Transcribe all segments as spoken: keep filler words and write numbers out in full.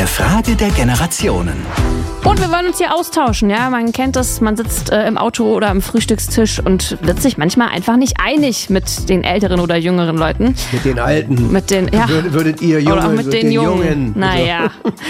Eine Frage der Generationen. Und wir wollen uns hier austauschen, ja. Man kennt das, man sitzt äh, im Auto oder am Frühstückstisch und wird sich manchmal einfach nicht einig mit den älteren oder jüngeren Leuten. Mit den Alten. Mit den, ja. Würdet, würdet ihr Jungen, oder auch mit, mit den, den Jungen. Jungen. Naja.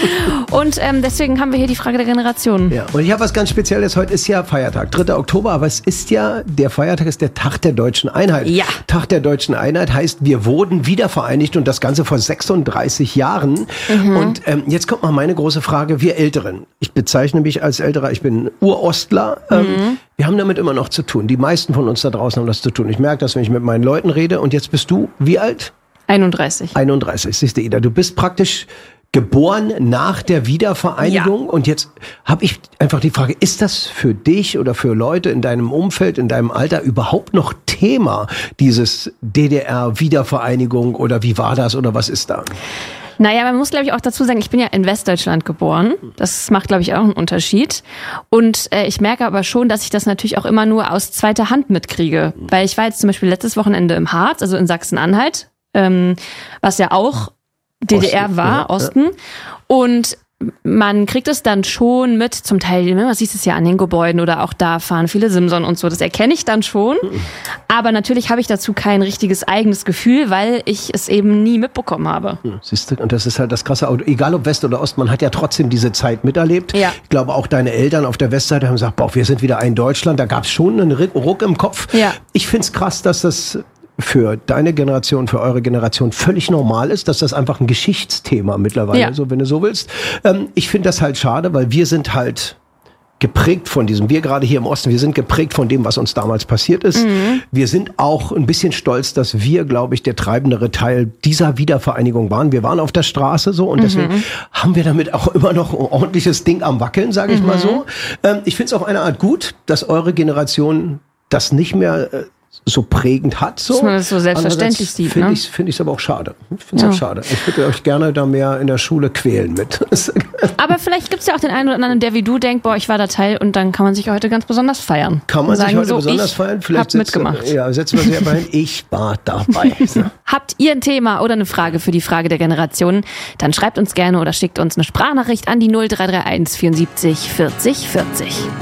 Und ähm, deswegen haben wir hier die Frage der Generationen. Ja, und ich habe was ganz Spezielles. Heute ist ja Feiertag, dritter Oktober, aber es ist ja, der Feiertag ist der Tag der Deutschen Einheit. Ja. Tag der Deutschen Einheit heißt, wir wurden wiedervereinigt und das Ganze vor sechsunddreißig Jahren. Mhm. Und ähm, jetzt kommt mal meine große Frage, wir Älteren. Ich bezeichne mich als Älterer, ich bin Urostler. Ähm, mhm. Wir haben damit immer noch zu tun. Die meisten von uns da draußen haben das zu tun. Ich merke das, wenn ich mit meinen Leuten rede. Und jetzt bist du, wie alt? einunddreißig. einunddreißig, siehst du, Ida. Du bist praktisch geboren nach der Wiedervereinigung. Ja. Und jetzt habe ich einfach die Frage, ist das für dich oder für Leute in deinem Umfeld, in deinem Alter überhaupt noch Thema, dieses D D R-Wiedervereinigung oder wie war das oder was ist da? Naja, man muss, glaube ich, auch dazu sagen, ich bin ja in Westdeutschland geboren. Das macht, glaube ich, auch einen Unterschied. Und äh, ich merke aber schon, dass ich das natürlich auch immer nur aus zweiter Hand mitkriege. Weil ich war jetzt zum Beispiel letztes Wochenende im Harz, also in Sachsen-Anhalt, ähm, was ja auch D D R Osten, war, ja, Osten. Ja. Und man kriegt es dann schon mit, zum Teil, man sieht es ja an den Gebäuden oder auch da fahren viele Simson und so, das erkenne ich dann schon. Aber natürlich habe ich dazu kein richtiges eigenes Gefühl, weil ich es eben nie mitbekommen habe. Siehst du, und das ist halt das krasse Auto. Egal ob West oder Ost, man hat ja trotzdem diese Zeit miterlebt. Ja. Ich glaube, auch deine Eltern auf der Westseite haben gesagt, boah, wir sind wieder ein Deutschland. Da gab es schon einen Ruck im Kopf. Ja. Ich finde es krass, dass das für deine Generation, für eure Generation völlig normal ist, dass das einfach ein Geschichtsthema mittlerweile, ja. so wenn du so willst. Ähm, ich finde das halt schade, weil wir sind halt geprägt von diesem, wir gerade hier im Osten, wir sind geprägt von dem, was uns damals passiert ist. Mhm. Wir sind auch ein bisschen stolz, dass wir, glaube ich, der treibendere Teil dieser Wiedervereinigung waren. Wir waren auf der Straße so und mhm. deswegen haben wir damit auch immer noch ein ordentliches Ding am Wackeln, sage ich mhm. mal so. Ähm, ich finde es auf eine Art gut, dass eure Generation das nicht mehr äh, so prägend hat. So. Dass man das so selbstverständlich sieht. Finde ne? ich finde ich es aber auch schade. Ich finde es ja. auch schade. Ich würde euch gerne da mehr in der Schule quälen mit. Aber vielleicht gibt es ja auch den einen oder anderen, der wie du denkt, boah, ich war da Teil und dann kann man sich heute ganz besonders feiern. Kann man sagen, sich heute so, besonders ich feiern? Vielleicht hab setzt, mitgemacht. Ja, setzen wir sich aber hin. Ich war dabei. Habt ihr ein Thema oder eine Frage für die Frage der Generationen? Dann schreibt uns gerne oder schickt uns eine Sprachnachricht an die null drei drei eins vierundsiebzig vierzig vierzig.